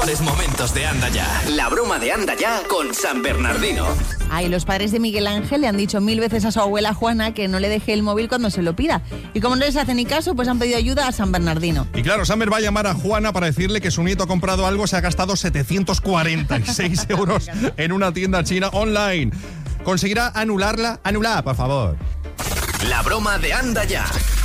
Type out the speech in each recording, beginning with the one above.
mejores momentos de Anda Ya. La broma de Anda Ya con San Bernardino. Ay, los padres de Miguel Ángel le han dicho 1000 veces a su abuela Juana que no le deje el móvil cuando se lo pida. Y como no les hace ni caso, pues han pedido ayuda a San Bernardino. Y claro, Samber va a llamar a Juana para decirle que su nieto ha comprado algo, se ha gastado 746 euros en una tienda china online. ¿Conseguirá anularla? Anulada, por favor. La broma de Anda Ya.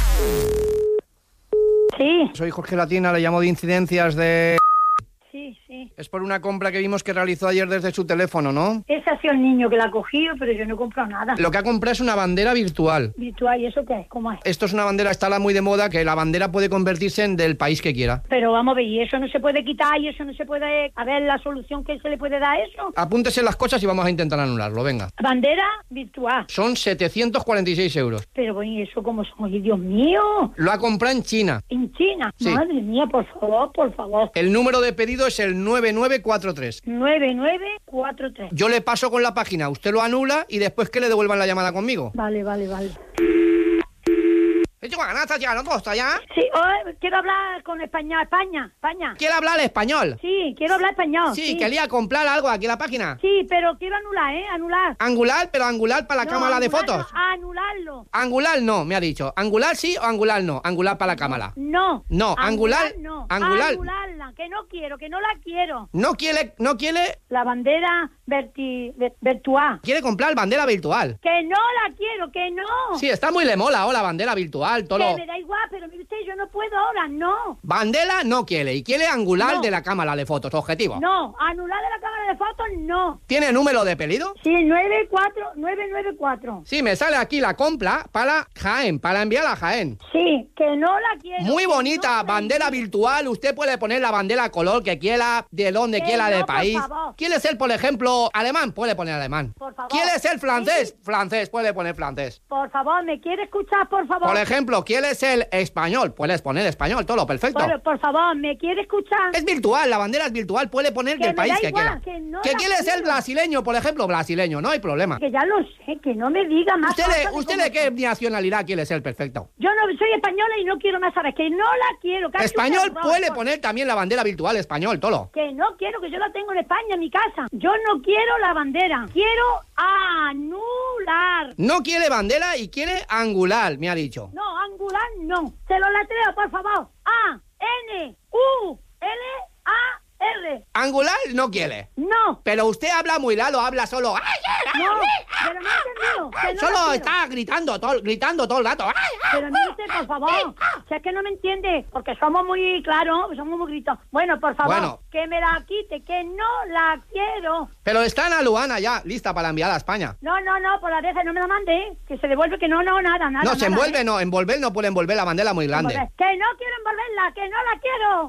Sí. Soy Jorge Latina, le llamo de incidencias de... Sí. Es por una compra que vimos que realizó ayer desde su teléfono, ¿no? Ese ha sido el niño que la ha cogido, pero yo no he comprado nada. Lo que ha comprado es una bandera virtual. ¿Virtual? ¿Y eso qué es? ¿Cómo es? Esto es una bandera, está muy de moda, que la bandera puede convertirse en del país que quiera. Pero vamos a ver, y eso no se puede quitar, y eso no se puede... A ver, la solución que se le puede dar a eso. Apúntese las cosas y vamos a intentar anularlo, venga. Bandera virtual. Son 746 euros. Pero bueno, ¿y eso cómo son? ¡Ay, Dios mío! Lo ha comprado en China. ¿En China? Sí. Madre mía, por favor. El número de pedido es el 9943. 9943. Yo le paso con la página, usted lo anula y después que le devuelvan la llamada conmigo. Vale. ¿Quiere Sí, quiero hablar con España. hablar español? Sí, quiero hablar español. Sí, quería comprar algo aquí en la página. Sí, pero quiero anular. Angular, pero angular para la cámara de fotos. Anularlo. Angular no, me ha dicho. Angular sí o angular no. Angular para la cámara. No, angular. No. Angular. Anularla, que no la quiero. No quiere. La bandera virtual. Quiere comprar bandera virtual. Que no la quiero, que no. Sí, está muy le mola ahora bandera virtual, todo. Que me da igual, pero mire usted, yo no puedo ahora, no. Bandera no quiere y quiere angular No. de la cámara de fotos, objetivo. No, anular de la cámara de fotos, no. ¿Tiene número de pedido? Sí, 94994. Sí, me sale aquí la compra para Jaén, para enviar a Jaén. Sí, que no la quiero. Muy bonita, no, bandera virtual. Usted puede poner la bandera color que quiera, de donde Que quiera no, del por país. favor. ¿Quiere ser, por ejemplo, alemán? Puede poner alemán. Por favor. ¿Quiere ser francés? Sí. Francés, puede poner francés. Por favor, ¿me quiere escuchar, por favor? Por ejemplo, ¿quiere ser español? Puedes poner español, todo perfecto. Por favor, ¿me quiere escuchar? Es virtual, la bandera es virtual, puede poner Que del me país da que igual, quiera. que no ¿Que la quiere ser quiero. brasileño, por ejemplo? Brasileño, no hay problema. Que ya lo sé, que no me diga más. ¿Usted de qué nacionalidad quiere ser? Perfecto. Yo no soy española y no quiero más saber, que no la quiero. que ha sido un Español error, puede poner también la bandera virtual, español, todo. Que no quiero, que yo la tengo en España, en mi casa. Yo no quiero la bandera, quiero anular. No quiere bandera y quiere angular, me ha dicho. No, angular no. Se lo letreo, por favor. A-N-U-L-A-R. Angular no quiere. No. Pero usted habla muy raro, habla solo. No, pero no he entendido. Que no Solo la quiero. está gritando todo el rato. Pero mire usted, por favor. Si es que no me entiende, porque somos muy claros, somos muy gritos. Bueno, por favor, Bueno. que me la quite, que no la quiero. Pero está en Aluana ya, lista para enviar a España. No, por la vez no me la mande. Que se devuelve, que nada. No, se envuelve, no, envolver no puede envolver la bandera muy grande. Que no quiero envolverla, que no la quiero.